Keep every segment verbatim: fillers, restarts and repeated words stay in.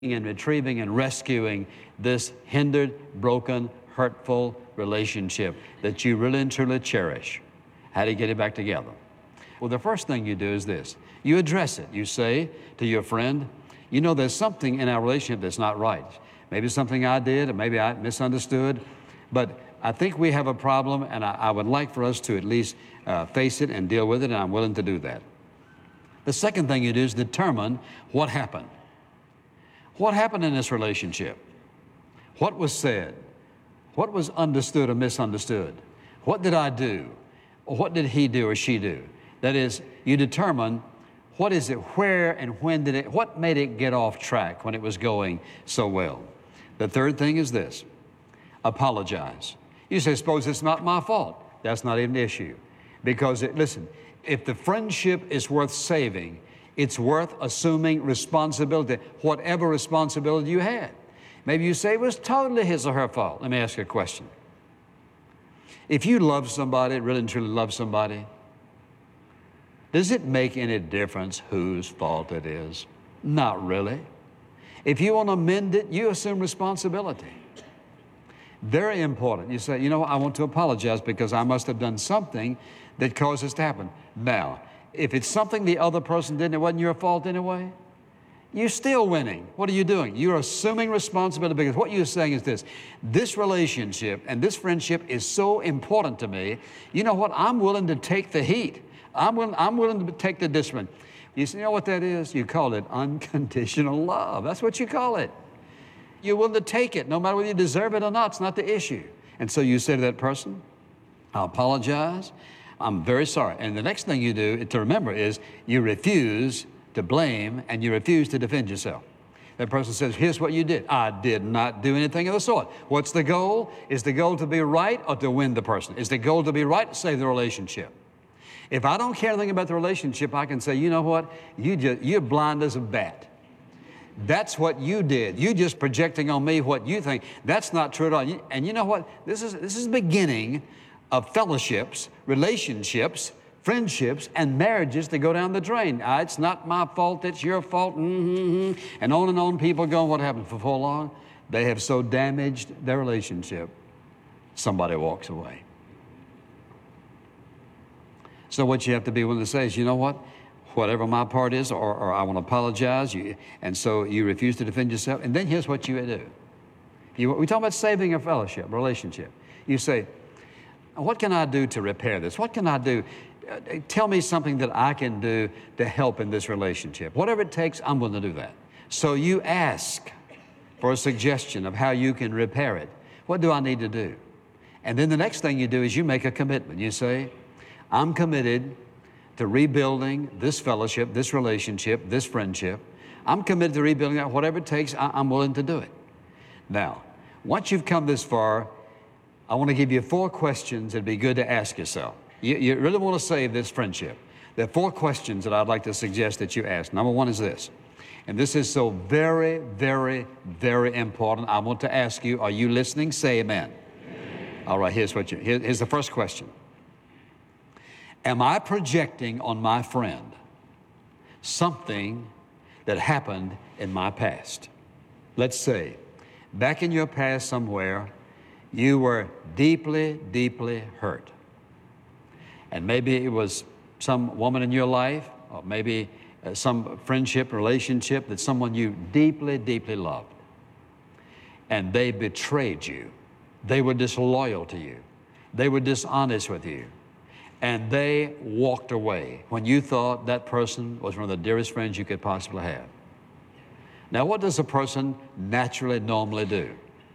and retrieving and rescuing this hindered, broken, hurtful relationship that you really and truly cherish. How do you get it back together? Well, the first thing you do is this. You address it. You say to your friend, you know, there's something in our relationship that's not right. Maybe something I did, or maybe I misunderstood, but I think we have a problem, and I, I would like for us to at least uh, face it and deal with it, and I'm willing to do that. The second thing you do is determine what happened. What happened in this relationship? What was said? What was understood or misunderstood? What did I do? Or what did he do or she do? That is, you determine what is it, where and when did it, what made it get off track when it was going so well? The third thing is this: apologize. You say, suppose it's not my fault. That's not even the issue. Because, it, listen, if the friendship is worth saving, it's worth assuming responsibility, whatever responsibility you had. Maybe you say it was totally his or her fault. Let me ask you a question. If you love somebody, really and truly love somebody, does it make any difference whose fault it is? Not really. If you want to mend it, you assume responsibility. Very important. You say, you know, I want to apologize because I must have done something that caused this to happen. Now, if it's something the other person did and it wasn't your fault anyway, you're still winning. What are you doing? You're assuming responsibility, because what you're saying is this: this relationship and this friendship is so important to me. You know what? I'm willing to take the heat. I'm willing, I'm willing to take the discipline. You see, you know what that is? You call it unconditional love. That's what you call it. You're willing to take it, no matter whether you deserve it or not. It's not the issue. And so you say to that person, I apologize. I'm very sorry. And the next thing you do to remember is you refuse to blame and you refuse to defend yourself. That person says, here's what you did. I did not do anything of the sort. What's the goal? Is the goal to be right or to win the person? Is the goal to be right or save the relationship? If I don't care anything about the relationship, I can say, you know what? You just, you're blind as a bat. That's what you did. You just projecting on me what you think. That's not true at all. And you know what? This is, this is the beginning of fellowships, relationships, friendships, and marriages that go down the drain. Ah, it's not my fault, it's your fault, mm-hmm. And on and on people go. What happened for so long? They have so damaged their relationship, somebody walks away. So what you have to be willing to say is, you know what? Whatever my part is, or, or I want to apologize, you, and so you refuse to defend yourself, and then here's what you do. You, we talk about saving a fellowship, relationship. You say, what can I do to repair this? What can I do? Uh, tell me something that I can do to help in this relationship. Whatever it takes, I'm willing to do that. So you ask for a suggestion of how you can repair it. What do I need to do? And then the next thing you do is you make a commitment. You say, I'm committed to rebuilding this fellowship, this relationship, this friendship. I'm committed to rebuilding that. Whatever it takes, I I'm willing to do it. Now, once you've come this far, I want to give you four questions that'd be good to ask yourself. You, you really want to save this friendship. There are four questions that I'd like to suggest that you ask. Number one is this, and this is so very, very, very important. I want to ask you, are you listening? Say amen. Amen. All right, here's, what you, here, here's the first question. Am I projecting on my friend something that happened in my past? Let's say, back in your past somewhere, you were deeply, deeply hurt. And maybe it was some woman in your life, or maybe uh, some friendship, relationship that someone you deeply, deeply loved. And they betrayed you. They were disloyal to you. They were dishonest with you. And they walked away when you thought that person was one of the dearest friends you could possibly have. Now, what does a person naturally, normally do?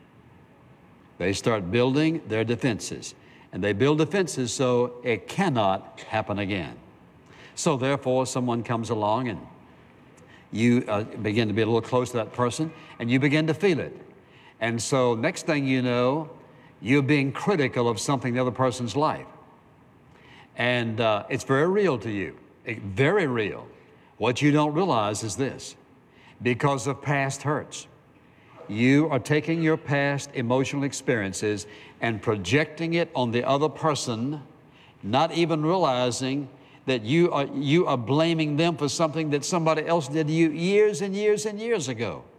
They start building their defenses. And they build defenses so it cannot happen again. So therefore, someone comes along and you uh, begin to be a little close to that person, and you begin to feel it. And so next thing you know, you're being critical of something in the other person's life. And uh, it's very real to you, it, very real. What you don't realize is this: because of past hurts, you are taking your past emotional experiences and projecting it on the other person, not even realizing that you are, you are blaming them for something that somebody else did to you years and years and years ago.